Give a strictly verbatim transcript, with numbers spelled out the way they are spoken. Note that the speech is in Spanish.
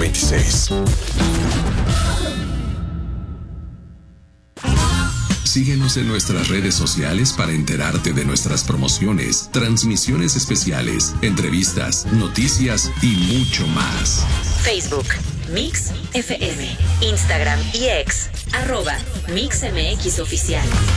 veintiséis. Síguenos en nuestras redes sociales para enterarte de nuestras promociones, transmisiones especiales, entrevistas, noticias y mucho más. Facebook, Mix F M, Instagram y X, arroba Mix M X Oficial.